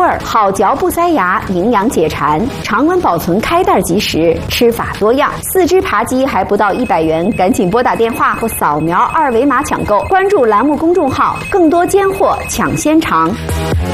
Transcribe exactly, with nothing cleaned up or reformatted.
儿，好嚼不塞牙，营养解馋，常温保存，开袋即食，吃法多样。四只扒鸡还不到一百元，赶紧拨打电话或扫描二维码抢购。关注栏目公众号，更多尖货抢先尝。